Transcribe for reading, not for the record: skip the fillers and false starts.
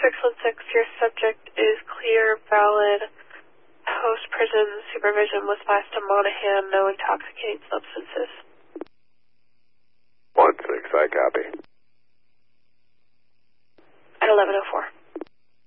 616, your subject is clear, valid, post-prison supervision with West and Monahan, no intoxicating substances. 1-6, I copy.